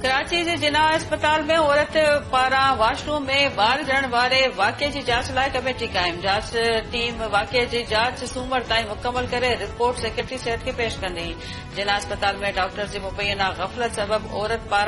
कराची जे जिना अस्पताल में औरत पारां वॉशरूम में ॿार ॼणण वारे वाक़े जी जांच लाइ कमेटी क़ाइम। जांच टीम वाक़े जी जांच सूमर ताईं मुकमल करे रिपोर्ट सेक्रेटरी सेहत खे पेश कंदी। जिना अस्पताल में डॉक्टर जी मुबैना ग़फ़लत सबब औरत पारां